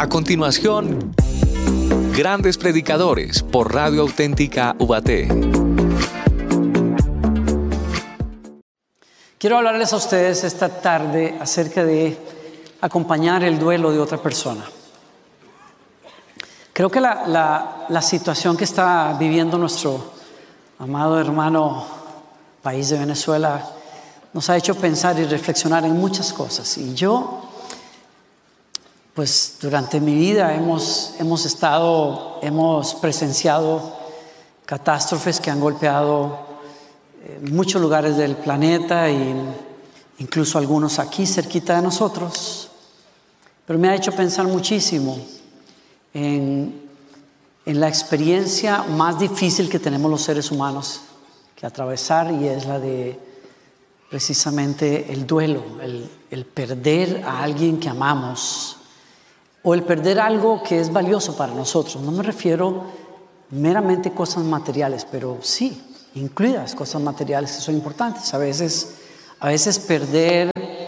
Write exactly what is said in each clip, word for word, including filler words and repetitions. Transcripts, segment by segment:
A continuación, Grandes Predicadores por Radio Auténtica Ubaté. Quiero hablarles a ustedes esta tarde acerca de acompañar el duelo de otra persona. Creo que la, la, la situación que está viviendo nuestro amado hermano país de Venezuela nos ha hecho pensar y reflexionar en muchas cosas. Y yo, pues durante mi vida hemos, hemos estado, hemos presenciado catástrofes que han golpeado eh, muchos lugares del planeta e incluso algunos aquí cerquita de nosotros. Pero me ha hecho pensar muchísimo en, en la experiencia más difícil que tenemos los seres humanos que atravesar, y es la de precisamente el duelo, el, el perder a alguien que amamos o el perder algo que es valioso para nosotros. No me refiero meramente a cosas materiales, pero sí, incluidas cosas materiales que son importantes. A veces, a veces perder,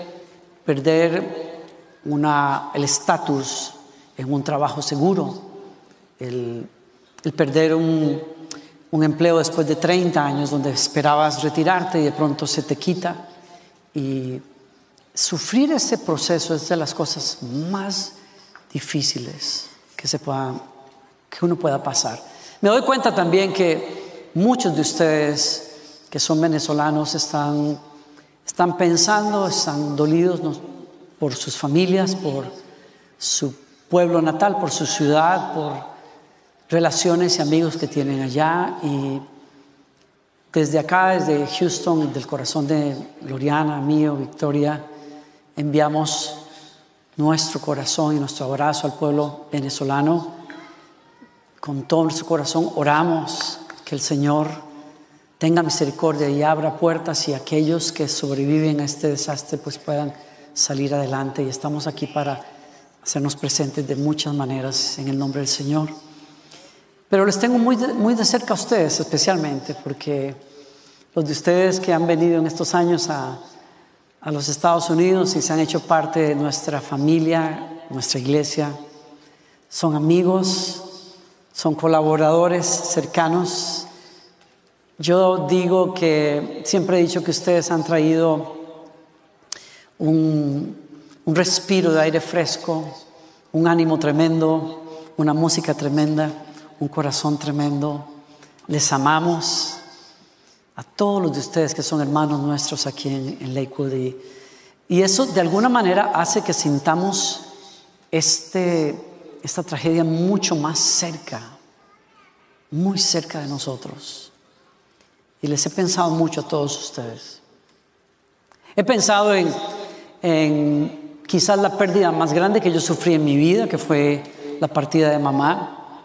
perder una, el estatus en un trabajo seguro, el, el perder un, un empleo después de treinta años donde esperabas retirarte y de pronto se te quita. Y sufrir ese proceso es de las cosas más difíciles que, se pueda, que uno pueda pasar. Me doy cuenta también que muchos de ustedes que son venezolanos están, están pensando, están dolidos, ¿no?, por sus familias, por su pueblo natal, por su ciudad, por relaciones y amigos que tienen allá. Y desde acá, desde Houston, del corazón de Gloriana, mío, Victoria, enviamos nuestro corazón y nuestro abrazo al pueblo venezolano. Con todo nuestro corazón oramos que el Señor tenga misericordia y abra puertas, y aquellos que sobreviven a este desastre pues puedan salir adelante. Y estamos aquí para hacernos presentes de muchas maneras en el nombre del Señor. Pero les tengo muy de, muy de cerca a ustedes, especialmente porque los de ustedes que han venido en estos años a, a los Estados Unidos y se han hecho parte de nuestra familia, nuestra iglesia, son amigos, son colaboradores cercanos. Yo digo que siempre he dicho que ustedes han traído un, un respiro de aire fresco, un ánimo tremendo, una música tremenda, un corazón tremendo. Les amamos a todos los de ustedes que son hermanos nuestros aquí en, en Lakewood, y, y eso de alguna manera hace que sintamos este, esta tragedia mucho más cerca, muy cerca de nosotros. Y les he pensado mucho a todos ustedes. He pensado en, en quizás la pérdida más grande que yo sufrí en mi vida, que fue la partida de mamá.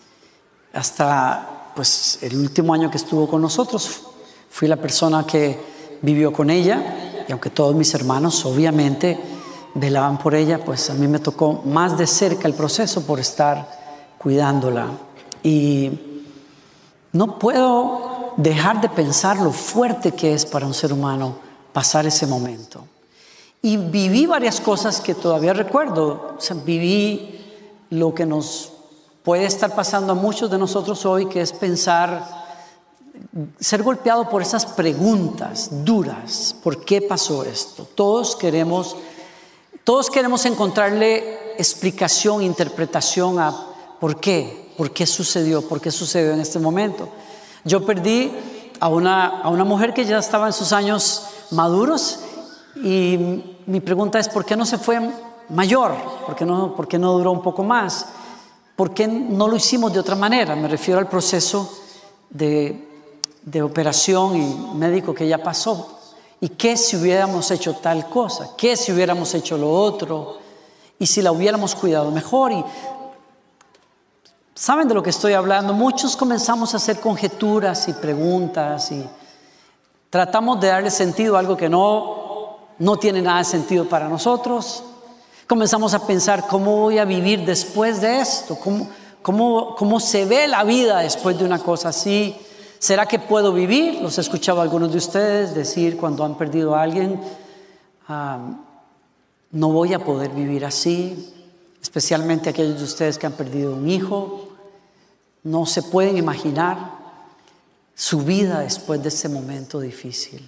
Hasta pues el último año que estuvo con nosotros fui la persona que vivió con ella, y aunque todos mis hermanos obviamente velaban por ella, pues a mí me tocó más de cerca el proceso por estar cuidándola. Y no puedo dejar de pensar lo fuerte que es para un ser humano pasar ese momento. Y viví varias cosas que todavía recuerdo. O sea, viví lo que nos puede estar pasando a muchos de nosotros hoy, que es pensar, ser golpeado por esas preguntas duras. ¿Por qué pasó esto? Todos queremos, todos queremos encontrarle explicación, interpretación a por qué, por qué sucedió, por qué sucedió en este momento. Yo perdí a una, a una mujer que ya estaba en sus años maduros, y mi pregunta es, ¿por qué no se fue mayor? ¿Por qué no, por qué no duró un poco más? ¿Por qué no lo hicimos de otra manera? Me refiero al proceso de, de operación y médico que ya pasó. ¿Y qué si hubiéramos hecho tal cosa? ¿Qué si hubiéramos hecho lo otro? ¿Y si la hubiéramos cuidado mejor? Y ¿saben de lo que estoy hablando? Muchos comenzamos a hacer conjeturas y preguntas y tratamos de darle sentido a algo que no, no tiene nada de sentido para nosotros. Comenzamos a pensar, ¿cómo voy a vivir después de esto? ¿Cómo, cómo, cómo se ve la vida después de una cosa así? ¿Será que puedo vivir? Los he escuchado a algunos de ustedes decir cuando han perdido a alguien, ah, no voy a poder vivir así. especialmente aquellos de ustedes que han perdido un hijo. No se pueden imaginar su vida después de ese momento difícil.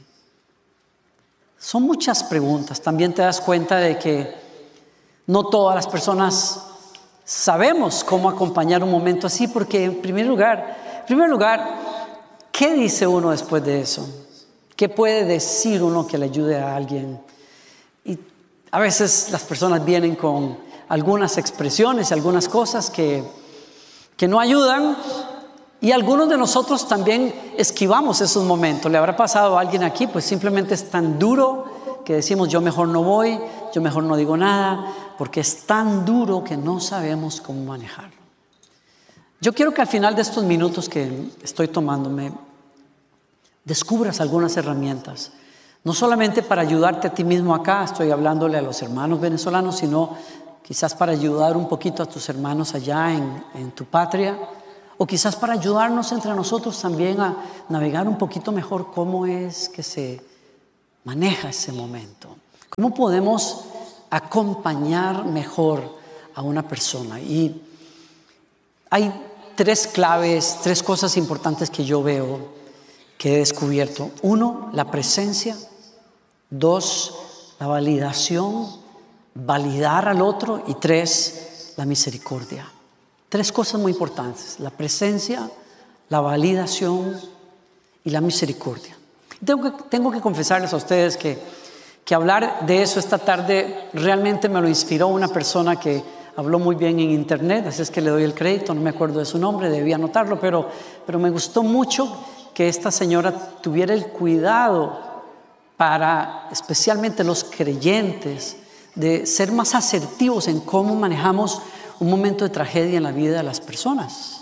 Son muchas preguntas. También te das cuenta de que no todas las personas sabemos cómo acompañar un momento así, porque en primer lugar, en primer lugar, ¿qué dice uno después de eso? ¿Qué puede decir uno que le ayude a alguien? Y a veces las personas vienen con algunas expresiones, algunas cosas que, que no ayudan, y algunos de nosotros también esquivamos esos momentos. ¿Le habrá pasado a alguien aquí? Pues simplemente es tan duro que decimos, yo mejor no voy, yo mejor no digo nada, porque es tan duro que no sabemos cómo manejarlo. Yo quiero que al final de estos minutos que estoy tomándome, descubras algunas herramientas, no solamente para ayudarte a ti mismo acá, estoy hablándole a los hermanos venezolanos, sino quizás para ayudar un poquito a tus hermanos allá en, en tu patria, o quizás para ayudarnos entre nosotros también a navegar un poquito mejor cómo es que se maneja ese momento. ¿Cómo podemos acompañar mejor a una persona? Y hay tres claves, tres cosas importantes que yo veo que he descubierto. Uno, la presencia. Dos, la validación, validar al otro. Y tres, la misericordia. Tres cosas muy importantes: la presencia, la validación y la misericordia. Tengo que, tengo que confesarles a ustedes que, que hablar de eso esta tarde realmente me lo inspiró una persona que habló muy bien en internet, así es que le doy el crédito, no me acuerdo de su nombre, debía anotarlo, pero, pero me gustó mucho que esta señora tuviera el cuidado para, especialmente los creyentes, de ser más asertivos en cómo manejamos un momento de tragedia en la vida de las personas.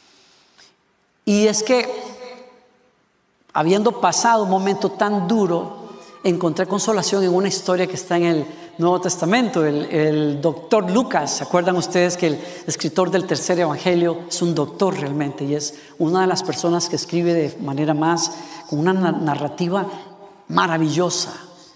Y es que, habiendo pasado un momento tan duro, encontré consolación en una historia que está en el Nuevo Testamento. El, el doctor Lucas, ¿se acuerdan ustedes que el escritor del tercer evangelio es un doctor realmente? Y es una de las personas que escribe de manera más, con una narrativa maravillosa,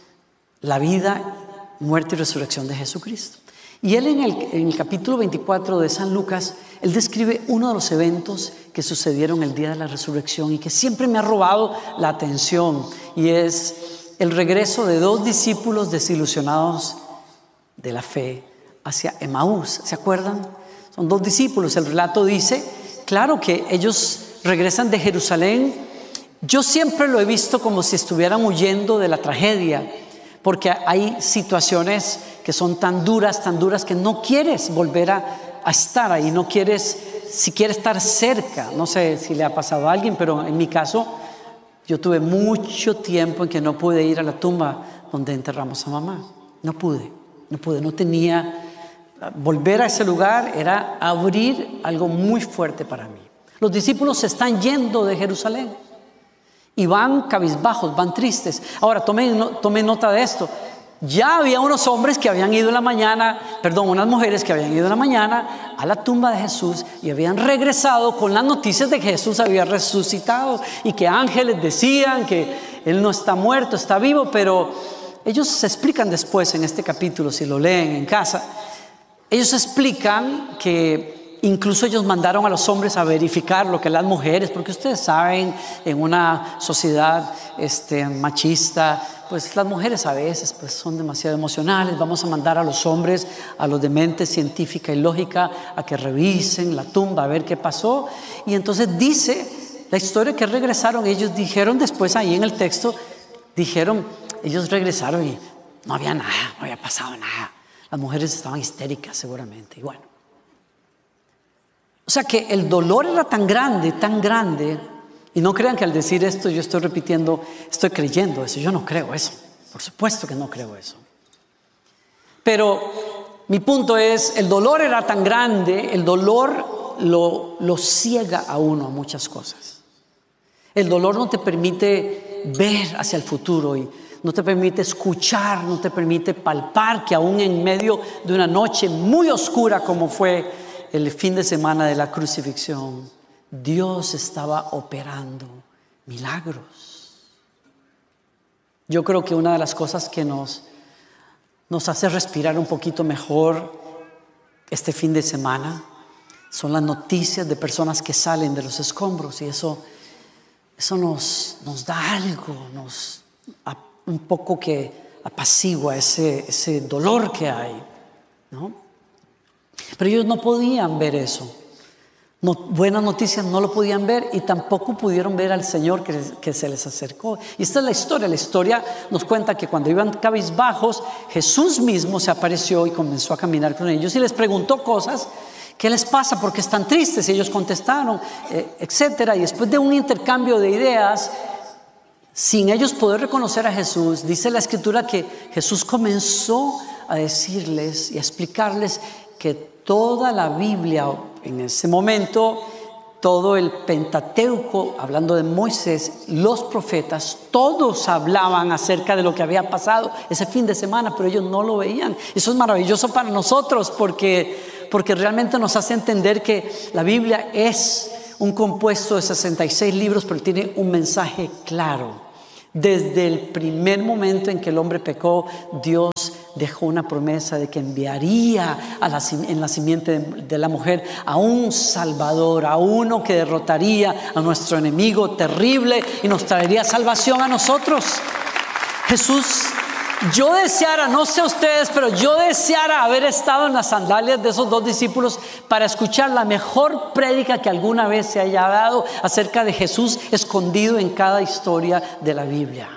la vida, muerte y resurrección de Jesucristo. Y él en el, en el capítulo veinticuatro de San Lucas, él describe uno de los eventos que sucedieron el día de la resurrección y que siempre me ha robado la atención, y es el regreso de dos discípulos desilusionados de la fe hacia Emaús. ¿Se acuerdan? Son dos discípulos. El relato dice, claro, que ellos regresan de Jerusalén. Yo siempre lo he visto como si estuvieran huyendo de la tragedia, porque hay situaciones que son tan duras, tan duras que no quieres volver a, a estar ahí, no quieres siquiera estar cerca. No sé si le ha pasado a alguien, pero en mi caso, yo tuve mucho tiempo en que no pude ir a la tumba donde enterramos a mamá. No pude, no pude, no tenía. Volver a ese lugar era abrir algo muy fuerte para mí. Los discípulos se están yendo de Jerusalén y van cabizbajos, van tristes. Ahora, tome, no, tome nota de esto. Ya había unos hombres que habían ido en la mañana, perdón, unas mujeres que habían ido en la mañana a la tumba de Jesús y habían regresado con las noticias de que Jesús había resucitado y que ángeles decían que Él no está muerto, está vivo. Pero ellos se explican después en este capítulo, si lo leen en casa, ellos explican que incluso ellos mandaron a los hombres a verificar lo que las mujeres, porque ustedes saben, en una sociedad este, machista, pues las mujeres a veces pues, son demasiado emocionales. Vamos a mandar a los hombres, a los de mente científica y lógica, a que revisen la tumba, a ver qué pasó. Y entonces dice la historia que regresaron. Ellos dijeron después ahí en el texto, dijeron, ellos regresaron y no había nada, no había pasado nada. Las mujeres estaban histéricas seguramente. Y bueno, o sea que el dolor era tan grande, tan grande. Y no crean que al decir esto yo estoy repitiendo, estoy creyendo eso. Yo no creo eso. Por supuesto que no creo eso. Pero mi punto es, el dolor era tan grande, el dolor lo, lo ciega a uno a muchas cosas. El dolor no te permite ver hacia el futuro y no te permite escuchar, no te permite palpar que aún en medio de una noche muy oscura como fue el fin de semana de la crucifixión, Dios estaba operando milagros. Yo creo que una de las cosas que nos, nos hace respirar un poquito mejor este fin de semana son las noticias de personas que salen de los escombros, y eso, eso nos, nos da algo, nos un poco que apacigua ese, ese dolor que hay, ¿no? Pero ellos no podían ver eso. No, buenas noticias no lo podían ver, y tampoco pudieron ver al Señor que, que se les acercó. Y esta es la historia. La historia nos cuenta que cuando iban cabizbajos, Jesús mismo se apareció y comenzó a caminar con ellos y les preguntó cosas. ¿Qué les pasa? ¿Por qué están tristes? Y ellos contestaron, eh, etcétera. Y después de un intercambio de ideas, sin ellos poder reconocer a Jesús, dice la Escritura que Jesús comenzó a decirles y a explicarles que toda la Biblia, en ese momento, todo el Pentateuco, hablando de Moisés, los profetas, todos hablaban acerca de lo que había pasado ese fin de semana, pero ellos no lo veían. Eso es maravilloso para nosotros porque, porque realmente nos hace entender que la Biblia es un compuesto de sesenta y seis libros, pero tiene un mensaje claro. Desde el primer momento en que el hombre pecó, Dios dejó una promesa de que enviaría a la, en la simiente de, de la mujer a un Salvador, a uno que derrotaría a nuestro enemigo terrible y nos traería salvación a nosotros. Jesús, yo deseara, no sé ustedes, pero yo deseara haber estado en las sandalias de esos dos discípulos para escuchar la mejor prédica que alguna vez se haya dado acerca de Jesús escondido en cada historia de la Biblia.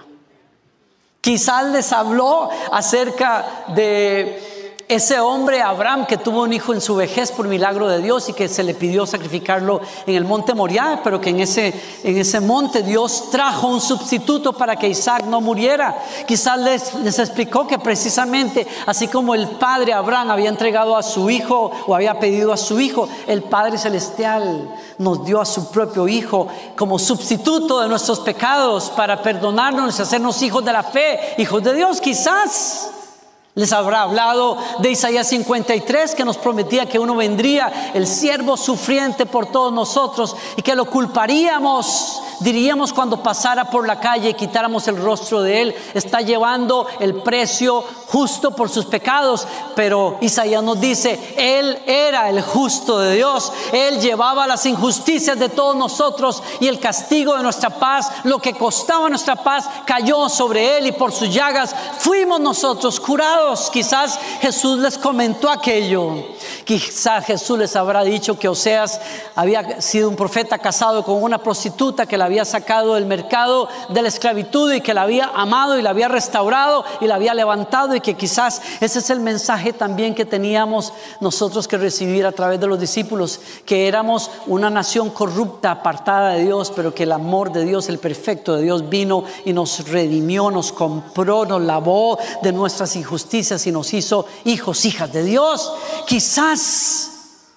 Quizás les habló acerca de ese hombre Abraham que tuvo un hijo en su vejez por milagro de Dios y que se le pidió sacrificarlo en el monte Moriah, pero que en ese, en ese monte Dios trajo un sustituto para que Isaac no muriera. Quizás les, les explicó que precisamente así como el padre Abraham había entregado a su hijo o había pedido a su hijo, el Padre Celestial nos dio a su propio hijo como sustituto de nuestros pecados para perdonarnos y hacernos hijos de la fe, hijos de Dios. Quizás les habrá hablado de Isaías cincuenta y tres, que nos prometía que uno vendría, el siervo sufriente por todos nosotros, y que lo culparíamos, diríamos cuando pasara por la calle y quitáramos el rostro de él, está llevando el precio justo por sus pecados. Pero Isaías nos dice, él era el justo de Dios, él llevaba las injusticias de todos nosotros y el castigo de nuestra paz, lo que costaba nuestra paz, cayó sobre él, y por sus llagas fuimos nosotros curados. Quizás Jesús les comentó aquello. Quizás Jesús les habrá dicho que Oseas había sido un profeta casado con una prostituta que la había sacado del mercado de la esclavitud y que la había amado y la había restaurado y la había levantado, y que quizás ese es el mensaje también que teníamos nosotros que recibir a través de los discípulos, que éramos una nación corrupta, apartada de Dios, pero que el amor de Dios, el perfecto de Dios, vino y nos redimió, nos compró, nos lavó de nuestras injusticias y nos hizo hijos, hijas de Dios. Quizás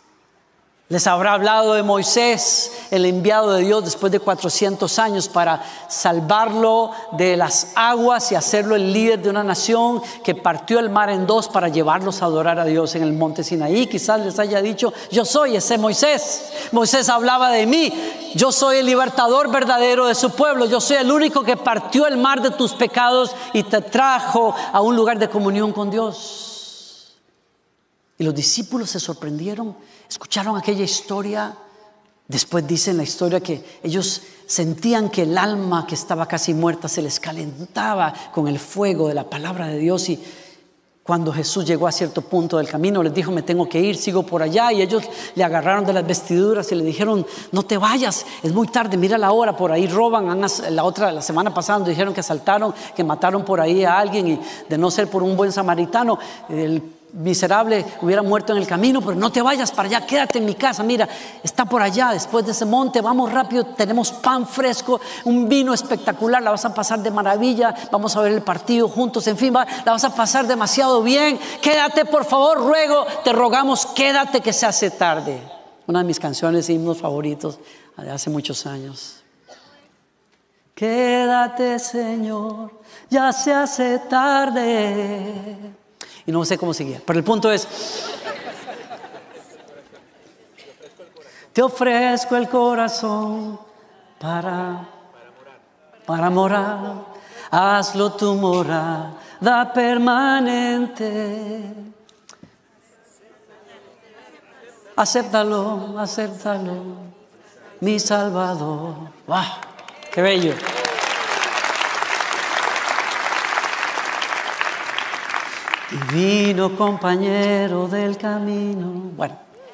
les habrá hablado de Moisés, el enviado de Dios después de cuatrocientos años para salvarlo de las aguas y hacerlo el líder de una nación que partió el mar en dos para llevarlos a adorar a Dios en el monte Sinaí. Quizás les haya dicho, yo soy ese Moisés. Moisés hablaba de mí, yo soy el libertador verdadero de su pueblo, yo soy el único que partió el mar de tus pecados y te trajo a un lugar de comunión con Dios. Y los discípulos se sorprendieron, escucharon aquella historia. Después dice en la historia que ellos sentían que el alma que estaba casi muerta se les calentaba con el fuego de la palabra de Dios. Y cuando Jesús llegó a cierto punto del camino, les dijo, me tengo que ir, sigo por allá. Y ellos le agarraron de las vestiduras y le dijeron, no te vayas, es muy tarde, mira la hora, por ahí roban. La otra, la semana pasada nos dijeron que asaltaron, que mataron por ahí a alguien, y de no ser por un buen samaritano, el miserable hubiera muerto en el camino. Pero no te vayas para allá, quédate en mi casa, mira, está por allá, después de ese monte, vamos rápido, tenemos pan fresco, un vino espectacular, la vas a pasar de maravilla, vamos a ver el partido juntos, en fin, va, la vas a pasar demasiado bien, quédate por favor, ruego, te rogamos, quédate que se hace tarde. Una de mis canciones y himnos favoritos de hace muchos años. Quédate, Señor, ya se hace tarde. Y no sé cómo seguía, pero el punto es, te ofrezco el corazón para, para morar, hazlo tu morada permanente. acéptalo, acéptalo, mi Salvador. ¡Wow! ¡Qué bello! Divino compañero del camino. Bueno.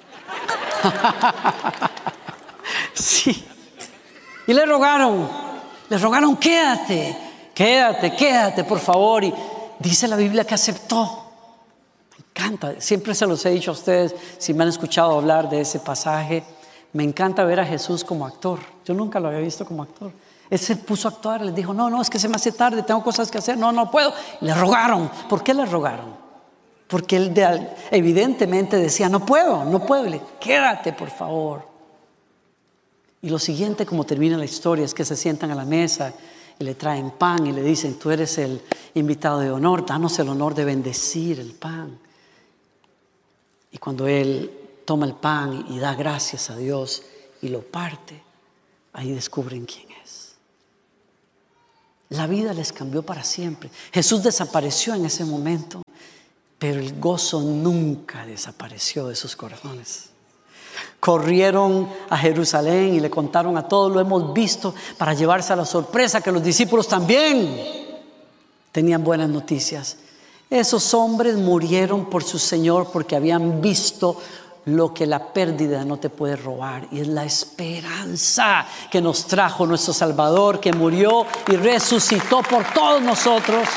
Sí. Y le rogaron, le rogaron, quédate, quédate, quédate, por favor. Y dice la Biblia que aceptó. Me encanta, siempre se los he dicho a ustedes, si me han escuchado hablar de ese pasaje, me encanta ver a Jesús como actor. Yo nunca lo había visto como actor. Él se puso a actuar, les dijo, no, no, es que se me hace tarde, tengo cosas que hacer, no, no puedo. Y le rogaron. ¿Por qué le rogaron? Porque él de, evidentemente decía, no puedo, no puedo. Y le, quédate, por favor. Y lo siguiente, como termina la historia, es que se sientan a la mesa y le traen pan y le dicen, tú eres el invitado de honor, danos el honor de bendecir el pan. Y cuando él toma el pan y da gracias a Dios y lo parte, ahí descubren quién es. La vida les cambió para siempre. Jesús desapareció en ese momento, pero el gozo nunca desapareció de sus corazones. Corrieron a Jerusalén y le contaron a todos, lo hemos visto, para llevarse a la sorpresa que los discípulos también tenían buenas noticias. Esos hombres murieron por su Señor porque habían visto lo que la pérdida no te puede robar, y es la esperanza que nos trajo nuestro Salvador, que murió y resucitó por todos nosotros.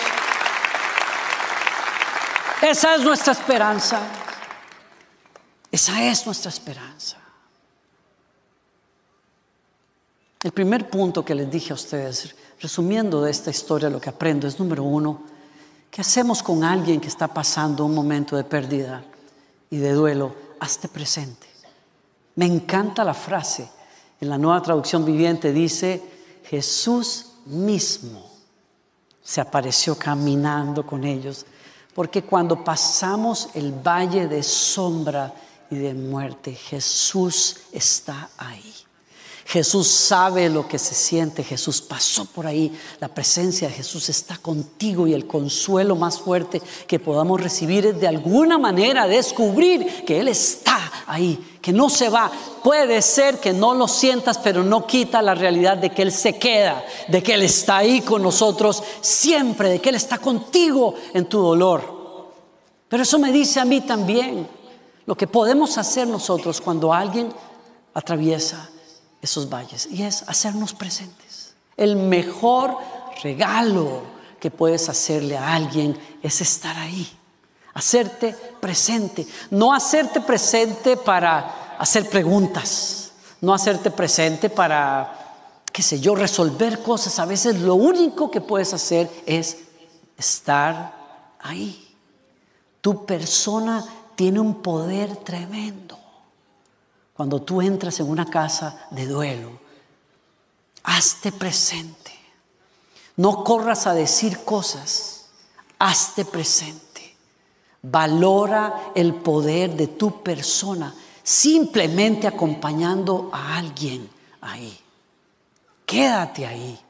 Esa es nuestra esperanza. Esa es nuestra esperanza. El primer punto que les dije a ustedes, resumiendo de esta historia, lo que aprendo es, número uno, ¿qué hacemos con alguien que está pasando un momento de pérdida y de duelo? Hazte presente. Me encanta la frase. En la Nueva Traducción Viviente dice, Jesús mismo se apareció caminando con ellos. Porque cuando pasamos el valle de sombra y de muerte, Jesús está ahí. Jesús sabe lo que se siente. Jesús pasó por ahí. La presencia de Jesús está contigo, y el consuelo más fuerte que podamos recibir es de alguna manera descubrir que Él está ahí, que no se va. Puede ser que no lo sientas, pero no quita la realidad de que Él se queda, de que Él está ahí con nosotros siempre, de que Él está contigo en tu dolor. Pero eso me dice a mí también lo que podemos hacer nosotros cuando alguien atraviesa esos valles, y es hacernos presentes. El mejor regalo que puedes hacerle a alguien es estar ahí, hacerte presente. No hacerte presente para hacer preguntas, no hacerte presente para, qué sé yo, resolver cosas. A veces lo único que puedes hacer es estar ahí. Tu persona tiene un poder tremendo. Cuando tú entras en una casa de duelo, hazte presente. No corras a decir cosas, hazte presente. Valora el poder de tu persona, simplemente acompañando a alguien ahí. Quédate ahí.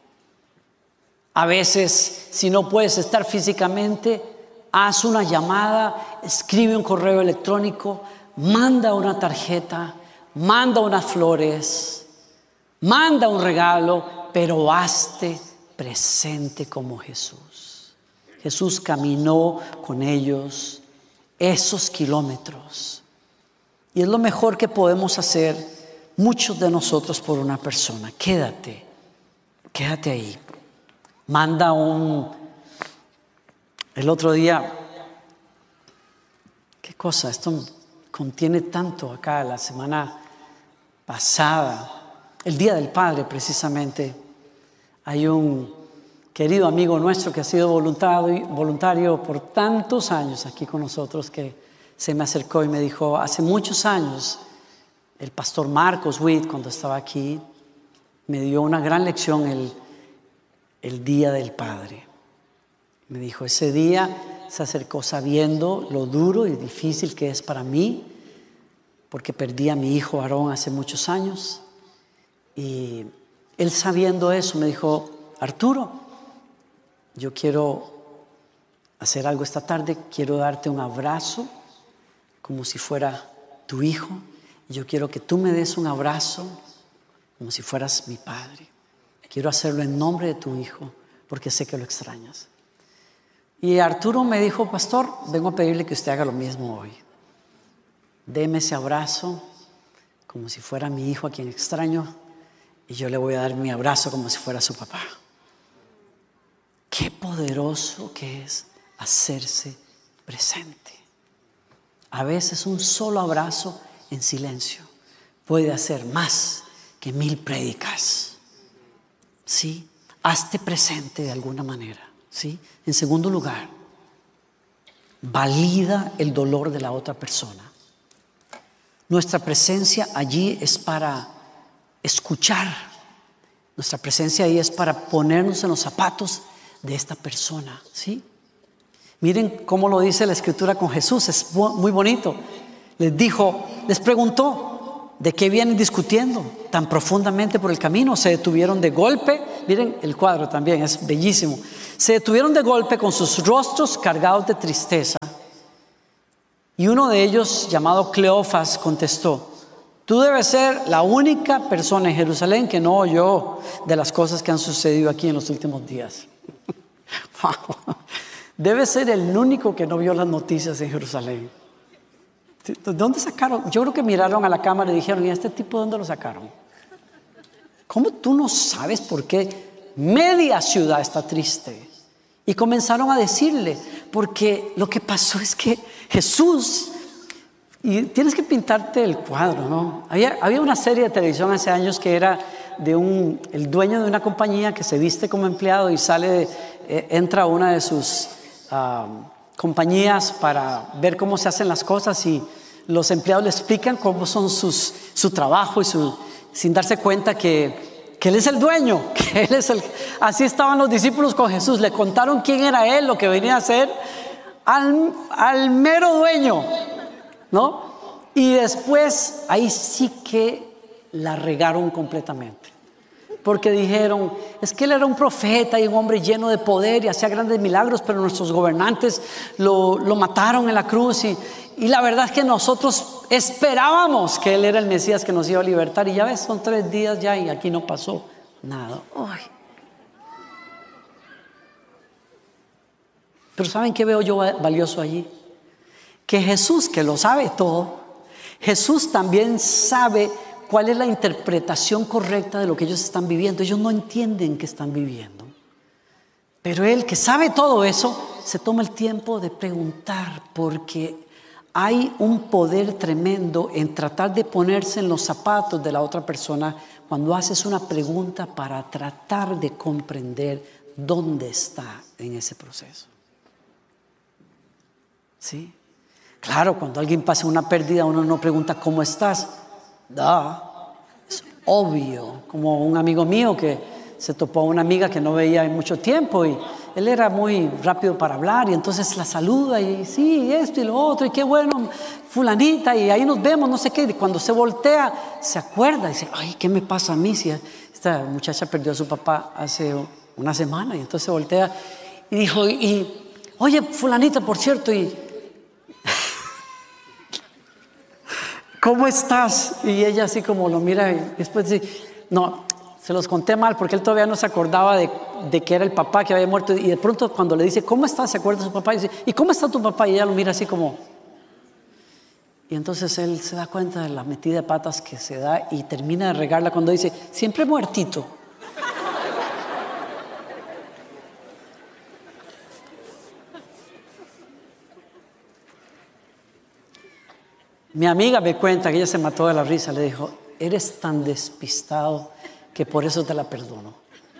A veces, si no puedes estar físicamente, haz una llamada, escribe un correo electrónico, manda una tarjeta, manda unas flores, manda un regalo, pero hazte presente como Jesús. Jesús caminó con ellos esos kilómetros, y es lo mejor que podemos hacer muchos de nosotros por una persona. Quédate, quédate ahí. Manda un... El otro día, ¿qué cosa? Esto contiene tanto acá. La semana pasada, el Día del Padre precisamente, hay un querido amigo nuestro que ha sido voluntario, voluntario por tantos años aquí con nosotros, que se me acercó y me dijo, hace muchos años el pastor Marcos Witt, cuando estaba aquí, me dio una gran lección el, el Día del Padre. Me dijo, ese día se acercó sabiendo lo duro y difícil que es para mí, porque perdí a mi hijo Aarón hace muchos años. Y él, sabiendo eso, me dijo, Arturo, yo quiero hacer algo esta tarde, quiero darte un abrazo como si fuera tu hijo, Y yo quiero que tú me des un abrazo como si fueras mi padre. Quiero hacerlo en nombre de tu hijo, porque sé que lo extrañas. Y Arturo me dijo, pastor, vengo a pedirle que usted haga lo mismo hoy. Deme ese abrazo como si fuera mi hijo a quien extraño, y yo le voy a dar mi abrazo como si fuera su papá. Qué poderoso que es hacerse presente. A veces un solo abrazo en silencio puede hacer más que mil prédicas. ¿Sí? Hazte presente de alguna manera. ¿Sí? En segundo lugar, valida el dolor de la otra persona. Nuestra presencia allí es para escuchar. Nuestra presencia ahí es para ponernos en los zapatos de esta persona. ¿Sí? Miren cómo lo dice la Escritura con Jesús. Es muy bonito. Les dijo, les preguntó, ¿de qué vienen discutiendo tan profundamente por el camino? Se detuvieron de golpe. Miren el cuadro también, es bellísimo. Se detuvieron de golpe con sus rostros cargados de tristeza. Y uno de ellos, llamado Cleofas, contestó, tú debes ser la única persona en Jerusalén que no oyó de las cosas que han sucedido aquí en los últimos días. Debe ser el único que no vio las noticias en Jerusalén. ¿De dónde sacaron? Yo creo que miraron a la cámara y dijeron, ¿y a este tipo de dónde lo sacaron? ¿Cómo tú no sabes por qué media ciudad está triste? Y comenzaron a decirle, porque lo que pasó es que Jesús, y tienes que pintarte el cuadro, ¿no? Había, había una serie de televisión hace años que era de un, el dueño de una compañía que se viste como empleado y sale, de, eh, entra a una de sus uh, compañías para ver cómo se hacen las cosas y los empleados le explican cómo son sus, su trabajo y su, sin darse cuenta que, que Él es el dueño, que Él es el... Así estaban los discípulos con Jesús, le contaron quién era Él, lo que venía a hacer al, al mero dueño, ¿no? Y después ahí sí que la regaron completamente. Porque dijeron, es que Él era un profeta y un hombre lleno de poder y hacía grandes milagros, pero nuestros gobernantes lo, lo mataron en la cruz y, y la verdad es que nosotros esperábamos que Él era el Mesías que nos iba a libertar y ya ves, son tres días ya y aquí no pasó nada. Uy. Pero ¿saben qué veo yo valioso allí? Que Jesús, que lo sabe todo, Jesús también sabe cuál es la interpretación correcta de lo que ellos están viviendo. Ellos no entienden qué están viviendo. Pero Él, que sabe todo eso, se toma el tiempo de preguntar, porque hay un poder tremendo en tratar de ponerse en los zapatos de la otra persona cuando haces una pregunta para tratar de comprender dónde está en ese proceso. ¿Sí? Claro, cuando alguien pasa una pérdida, uno no pregunta ¿cómo estás? Da, es obvio. Como un amigo mío que se topó a una amiga que no veía en mucho tiempo y él era muy rápido para hablar y entonces la saluda y sí, esto y lo otro y qué bueno, fulanita, y ahí nos vemos, no sé qué. Y cuando se voltea, se acuerda y dice, ay, ¿qué me pasa a mí? Si esta muchacha perdió a su papá hace una semana, y entonces se voltea y dijo, y, oye, fulanita, por cierto, y ¿cómo estás? Y ella así como lo mira y después dice, no, se los conté mal porque él todavía no se acordaba de, de que era el papá que había muerto. Y de pronto cuando le dice, ¿cómo estás? Se acuerda de su papá y dice, ¿y cómo está tu papá? Y ella lo mira así como... Y entonces él se da cuenta de la metida de patas que se da y termina de regarla cuando dice, siempre muertito. Mi amiga me cuenta que ella se mató de la risa. Le dijo, eres tan despistado que por eso te la perdono.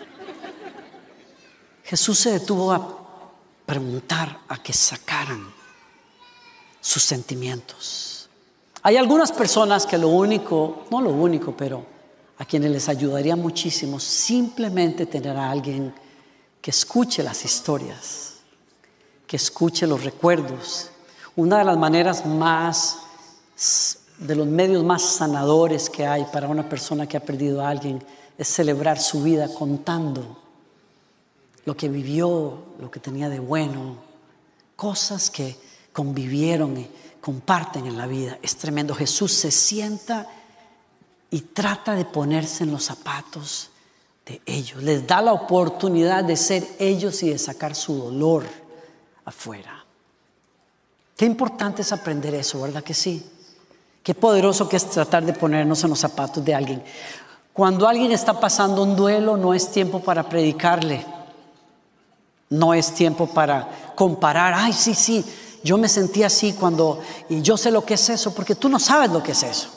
Jesús se detuvo a preguntar, a que sacaran sus sentimientos. Hay algunas personas que lo único, no lo único, pero a quienes les ayudaría muchísimo simplemente tener a alguien que escuche las historias, que escuche los recuerdos. Una de las maneras más, de los medios más sanadores que hay para una persona que ha perdido a alguien es celebrar su vida contando lo que vivió, lo que tenía de bueno, cosas que convivieron comparten en la vida. Es tremendo. Jesús se sienta y trata de ponerse en los zapatos de ellos. Les da la oportunidad de ser ellos y de sacar su dolor afuera. Qué importante es aprender eso, ¿verdad que sí? Qué poderoso que es tratar de ponernos en los zapatos de alguien. Cuando alguien está pasando un duelo, no es tiempo para predicarle. No es tiempo para comparar. Ay, sí, sí, yo me sentí así cuando, y yo sé lo que es eso, porque tú no sabes lo que es eso.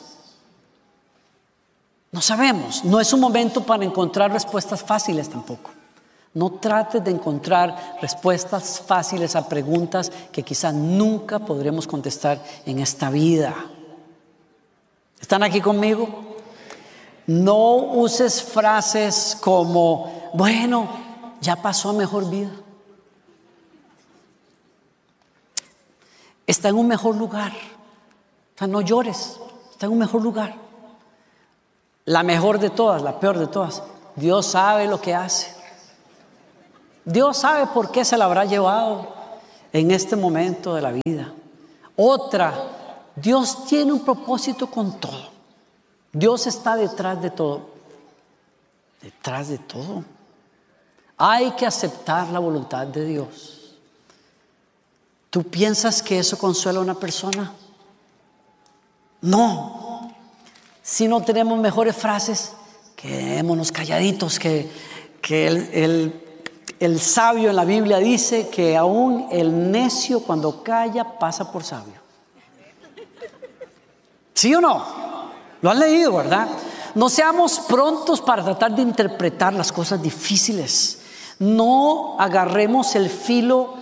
No sabemos. No es un momento para encontrar respuestas fáciles tampoco. No trates de encontrar respuestas fáciles a preguntas que quizás nunca podremos contestar en esta vida. ¿Están aquí conmigo? No uses frases como, bueno, ya pasó a mejor vida. Está en un mejor lugar. O sea, no llores. Está en un mejor lugar. La mejor de todas, la peor de todas. Dios sabe lo que hace. Dios sabe por qué se la habrá llevado en este momento de la vida. Otra, Dios tiene un propósito con todo. Dios está detrás de todo. Detrás de todo. Hay que aceptar la voluntad de Dios. ¿Tú piensas que eso consuela a una persona? No. Si no tenemos mejores frases, quedémonos calladitos, que, que el, el El sabio en la Biblia dice que aún el necio cuando calla pasa por sabio. ¿Sí o no? Lo han leído, ¿verdad? No seamos prontos para tratar de interpretar las cosas difíciles. No agarremos el filo.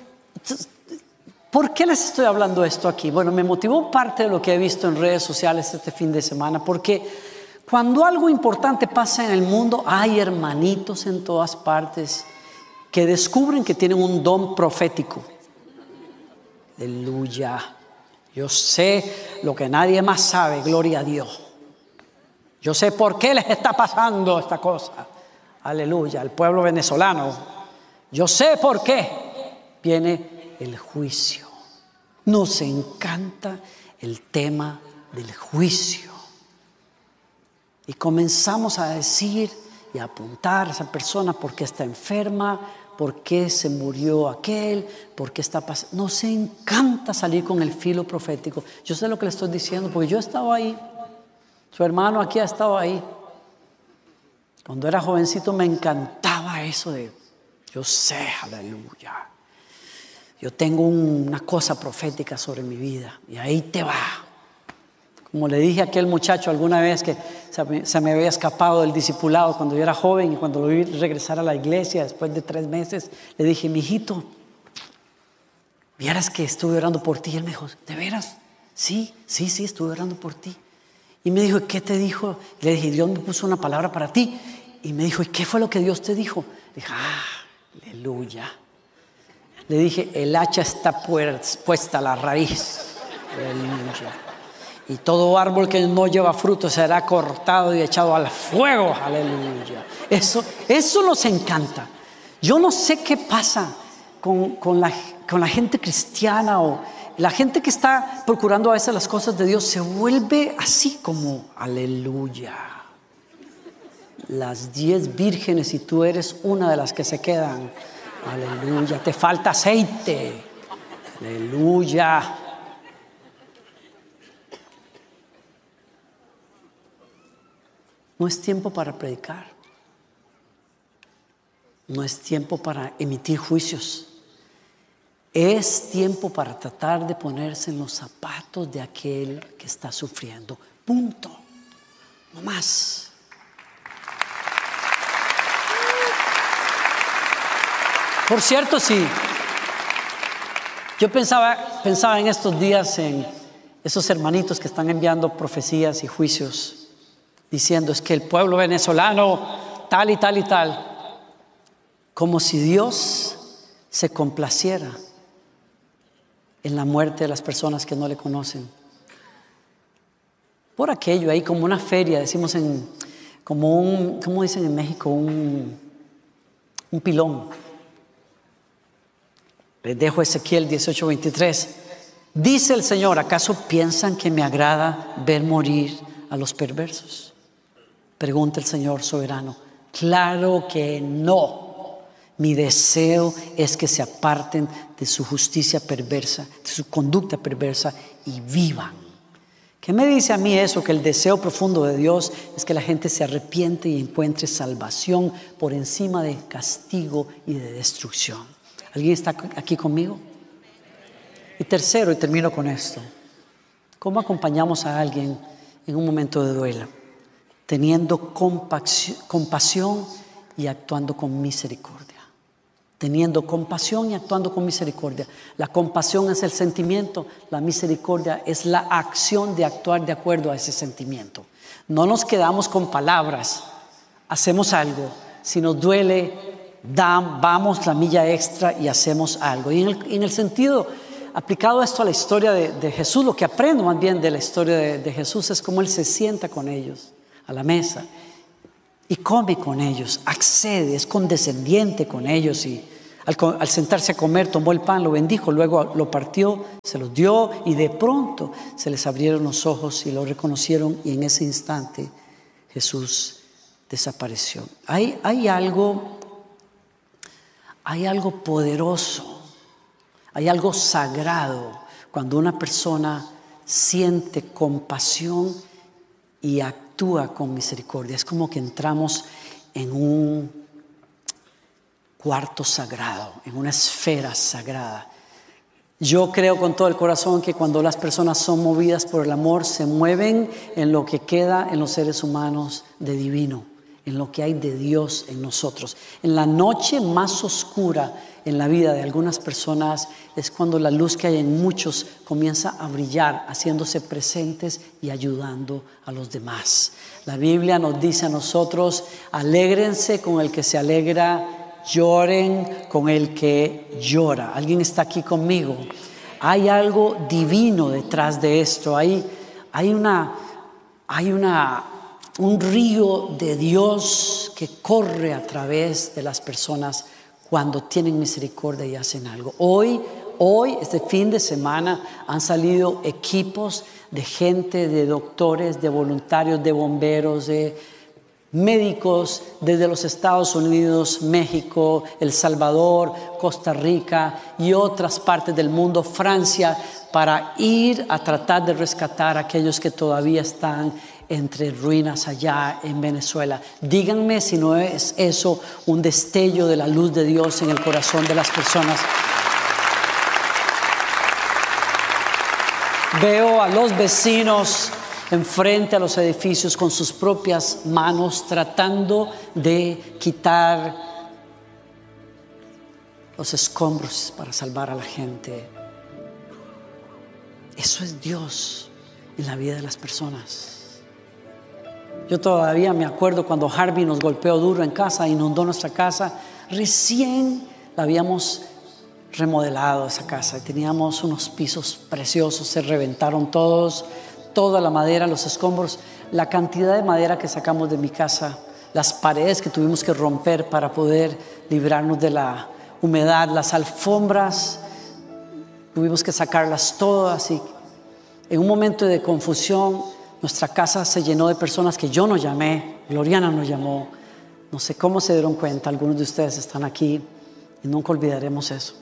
¿Por qué les estoy hablando esto aquí? Bueno, me motivó parte de lo que he visto en redes sociales este fin de semana, porque cuando algo importante pasa en el mundo, hay hermanitos en todas partes que descubren que tienen un don profético. Aleluya. Yo sé lo que nadie más sabe, gloria a Dios. Yo sé por qué les está pasando esta cosa. Aleluya, al pueblo venezolano. Yo sé por qué. Viene el juicio. Nos encanta el tema del juicio. Y comenzamos a decir y a apuntar a esa persona porque está enferma, por qué se murió aquel, por qué está pasando. Nos encanta salir con el filo profético. Yo sé lo que le estoy diciendo porque yo he estado ahí. Su hermano aquí ha estado ahí. Cuando era jovencito me encantaba eso de, yo sé, aleluya. Yo tengo una cosa profética sobre mi vida y ahí te va. Como le dije a aquel muchacho alguna vez que se me, se me había escapado del discipulado cuando yo era joven y cuando lo vi regresar a la iglesia después de tres meses, le dije, mijito, ¿vieras que estuve orando por ti? Y él me dijo, ¿de veras? Sí, sí, sí, estuve orando por ti. Y me dijo, ¿qué te dijo? Y le dije, Dios me puso una palabra para ti. Y me dijo, ¿y qué fue lo que Dios te dijo? Le dije, ah, aleluya. Le dije, el hacha está puesta a la raíz. Aleluya. Y todo árbol que no lleva fruto será cortado y echado al fuego. Aleluya. Eso, eso nos encanta. Yo no sé qué pasa con, con, la, con la gente cristiana o la gente que está procurando a veces las cosas de Dios. Se vuelve así como, aleluya. Las diez vírgenes y tú eres una de las que se quedan. Aleluya. Te falta aceite. Aleluya. No es tiempo para predicar. No es tiempo para emitir juicios. Es tiempo para tratar de ponerse en los zapatos de aquel que está sufriendo. Punto. No más. Por cierto, sí. Yo pensaba, pensaba en estos días en esos hermanitos que están enviando profecías y juicios, diciendo es que el pueblo venezolano tal y tal y tal, como si Dios se complaciera en la muerte de las personas que no le conocen. Por aquello ahí como una feria, decimos en, como un, ¿cómo dicen en México? Un, un pilón. Les dejo Ezequiel dieciocho veintitrés. Dice el Señor, ¿acaso piensan que me agrada ver morir a los perversos? Pregunta el Señor soberano. Claro que no. Mi deseo es que se aparten de su justicia perversa, de su conducta perversa y vivan. ¿Qué me dice a mí eso? Que el deseo profundo de Dios es que la gente se arrepiente y encuentre salvación por encima de castigo y de destrucción. ¿Alguien está aquí conmigo? Y tercero, y termino con esto. ¿Cómo acompañamos a alguien en un momento de duelo? Teniendo compasión y actuando con misericordia. Teniendo compasión y actuando con misericordia. La compasión es el sentimiento, la misericordia es la acción de actuar de acuerdo a ese sentimiento. No nos quedamos con palabras, hacemos algo. Si nos duele, dan, vamos la milla extra y hacemos algo. Y en el, en el sentido, aplicado esto a la historia de, de Jesús, lo que aprendo más bien de la historia de, de Jesús es cómo Él se sienta con ellos a la mesa y come con ellos, accede, es condescendiente con ellos y al, al sentarse a comer tomó el pan, lo bendijo, luego lo partió, se los dio y de pronto se les abrieron los ojos y lo reconocieron y en ese instante Jesús desapareció. Hay, hay algo, hay algo poderoso, hay algo sagrado cuando una persona siente compasión y actúa con misericordia. Es como que entramos en un cuarto sagrado, en una esfera sagrada. Yo creo con todo el corazón que cuando las personas son movidas por el amor, se mueven en lo que queda en los seres humanos de divino, en lo que hay de Dios en nosotros. En la noche más oscura en la vida de algunas personas es cuando la luz que hay en muchos comienza a brillar, haciéndose presentes y ayudando a los demás. La Biblia nos dice a nosotros, alégrense con el que se alegra, lloren con el que llora. ¿Alguien está aquí conmigo? Hay algo divino detrás de esto. Hay, hay una, hay una, un río de Dios que corre a través de las personas cuando tienen misericordia y hacen algo. Hoy, hoy, este fin de semana, han salido equipos de gente, de doctores, de voluntarios, de bomberos, de médicos desde los Estados Unidos, México, El Salvador, Costa Rica y otras partes del mundo, Francia, para ir a tratar de rescatar a aquellos que todavía están entre ruinas allá en Venezuela. Díganme si no es eso un destello de la luz de Dios en el corazón de las personas. Veo a los vecinos enfrente a los edificios con sus propias manos tratando de quitar los escombros para salvar a la gente. Eso es Dios en la vida de las personas. Yo todavía me acuerdo cuando Harvey nos golpeó duro en casa, inundó nuestra casa. Recién la habíamos remodelado esa casa y teníamos unos pisos preciosos, se reventaron todos, toda la madera, los escombros, la cantidad de madera que sacamos de mi casa, las paredes que tuvimos que romper para poder librarnos de la humedad, las alfombras, tuvimos que sacarlas todas y en un momento de confusión nuestra casa se llenó de personas que yo no llamé, Gloriana nos llamó. No sé cómo se dieron cuenta, algunos de ustedes están aquí y nunca olvidaremos eso.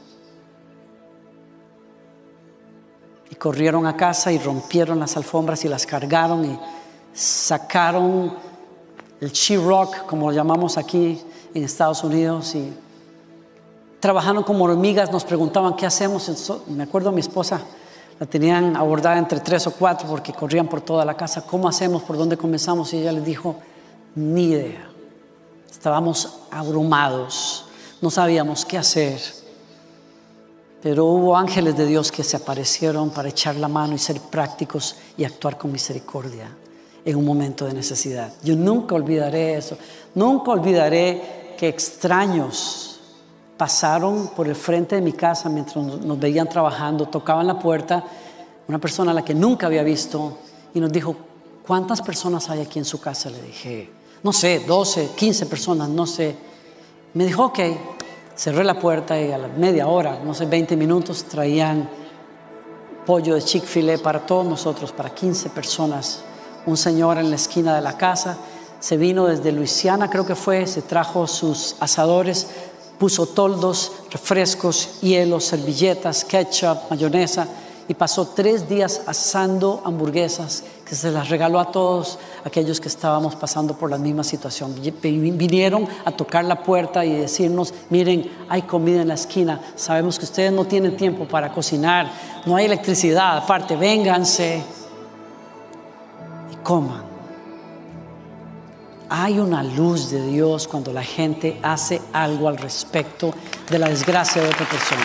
Y corrieron a casa y rompieron las alfombras y las cargaron y sacaron el sheetrock, como lo llamamos aquí en Estados Unidos, y trabajaron como hormigas, nos preguntaban qué hacemos. Me acuerdo a mi esposa, la tenían abordada entre tres o cuatro porque corrían por toda la casa. ¿Cómo hacemos? ¿Por dónde comenzamos? Y ella les dijo, ni idea. Estábamos abrumados, no sabíamos qué hacer. Pero hubo ángeles de Dios que se aparecieron para echar la mano y ser prácticos y actuar con misericordia en un momento de necesidad. Yo nunca olvidaré eso. Nunca olvidaré que extraños pasaron por el frente de mi casa mientras nos veían trabajando, tocaban la puerta, una persona a la que nunca había visto, y nos dijo, ¿cuántas personas hay aquí en su casa? Le dije, no sé, doce, quince personas, no sé. Me dijo, ok. Cerré la puerta y a la media hora, no sé, veinte minutos, traían pollo de Chick-fil-A para todos nosotros, para quince personas. Un señor en la esquina de la casa se vino desde Luisiana, creo que fue, se trajo sus asadores, puso toldos, refrescos, hielos, servilletas, ketchup, mayonesa, y pasó tres días asando hamburguesas que se las regaló a todos aquellos que estábamos pasando por la misma situación. Vinieron a tocar la puerta y decirnos: miren, hay comida en la esquina, sabemos que ustedes no tienen tiempo para cocinar, no hay electricidad, aparte, vénganse y coman. Hay una luz de Dios cuando la gente hace algo al respecto de la desgracia de otra persona.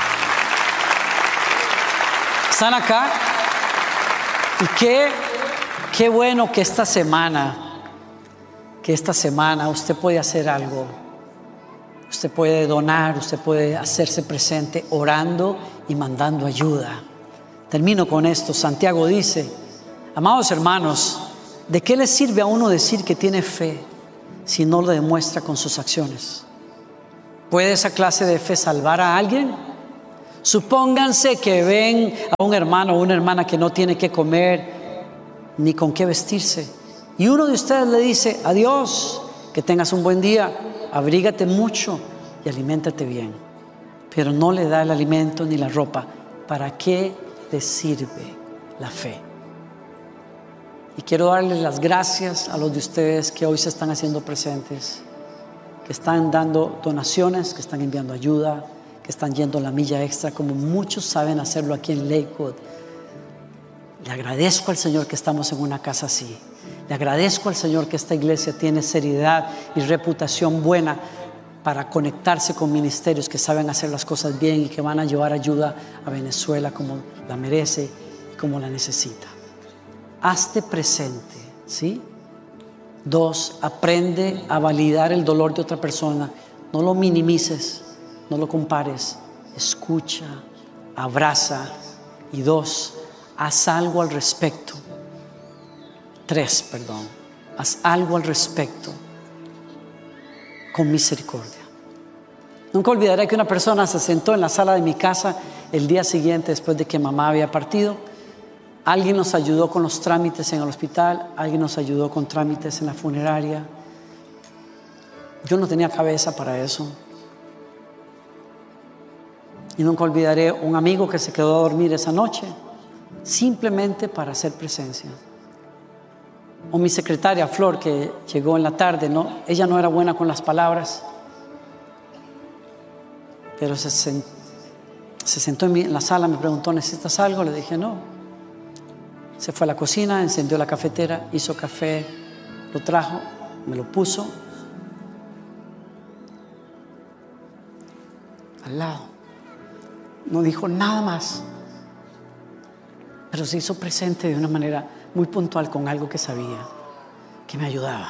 Están acá, y qué, qué bueno que esta semana, que esta semana usted puede hacer algo. Usted puede donar, usted puede hacerse presente orando y mandando ayuda. Termino con esto. Santiago dice: amados hermanos, ¿de qué le sirve a uno decir que tiene fe si no lo demuestra con sus acciones? ¿Puede esa clase de fe salvar a alguien? Supónganse que ven a un hermano o una hermana que no tiene qué comer ni con qué vestirse, y uno de ustedes le dice: adiós, que tengas un buen día, abrígate mucho y aliméntate bien, pero no le da el alimento ni la ropa. ¿Para qué le sirve la fe? Y quiero darles las gracias a los de ustedes que hoy se están haciendo presentes, que están dando donaciones, que están enviando ayuda, que están yendo la milla extra, como muchos saben hacerlo aquí en Lakewood. Le agradezco al Señor que estamos en una casa así. Le agradezco al Señor que esta iglesia tiene seriedad y reputación buena para conectarse con ministerios que saben hacer las cosas bien y que van a llevar ayuda a Venezuela como la merece y como la necesita. Hazte presente, ¿sí? Dos, aprende a validar el dolor de otra persona. No lo minimices, no lo compares. Escucha, abraza. Y dos, haz algo al respecto. Tres, perdón. Haz algo al respecto con misericordia. Nunca olvidaré que una persona se sentó en la sala de mi casa el día siguiente después de que mamá había partido. Alguien nos ayudó con los trámites en el hospital, alguien nos ayudó con trámites en la funeraria. Yo no tenía cabeza para eso. Y nunca olvidaré un amigo que se quedó a dormir esa noche, simplemente para hacer presencia. O mi secretaria Flor, que llegó en la tarde, ¿no? Ella no era buena con las palabras, pero se, sent, se sentó en, mi, en la sala, me preguntó: ¿necesitas algo? Le dije: no. Se fue a la cocina, encendió la cafetera, hizo café, lo trajo, me lo puso al lado. No dijo nada más, pero se hizo presente de una manera muy puntual con algo que sabía que me ayudaba.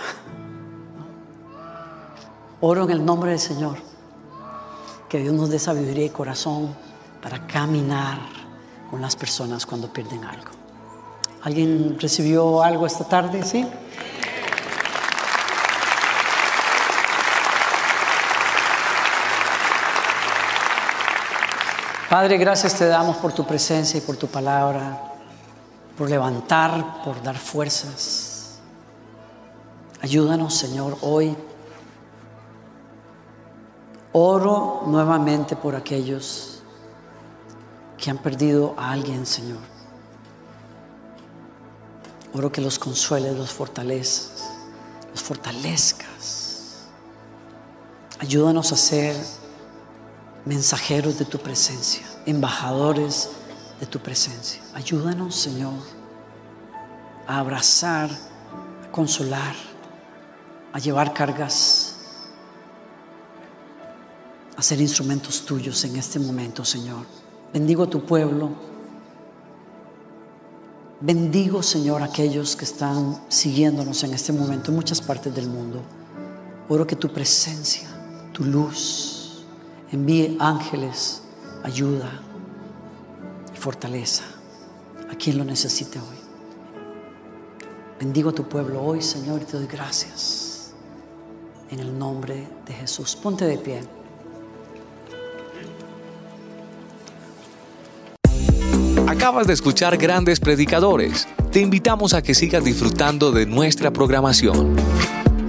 Oro en el nombre del Señor que Dios nos dé sabiduría y corazón para caminar con las personas cuando pierden algo. ¿Alguien recibió algo esta tarde? ¿Sí? Padre, gracias te damos por tu presencia y por tu palabra, por levantar, por dar fuerzas. Ayúdanos, Señor, hoy. Oro nuevamente por aquellos que han perdido a alguien, Señor. Oro que los consueles, los fortalezcas, los fortalezcas. Ayúdanos a ser mensajeros de tu presencia, embajadores de tu presencia. Ayúdanos, Señor, a abrazar, a consolar, a llevar cargas, a ser instrumentos tuyos en este momento, Señor. Bendigo a tu pueblo. Bendigo, Señor, a aquellos que están siguiéndonos en este momento en muchas partes del mundo. Oro que tu presencia, tu luz, envíe ángeles, ayuda y fortaleza a quien lo necesite hoy. Bendigo a tu pueblo hoy, Señor, y te doy gracias en el nombre de Jesús. Ponte de pie. Acabas de escuchar Grandes Predicadores. Te invitamos a que sigas disfrutando de nuestra programación.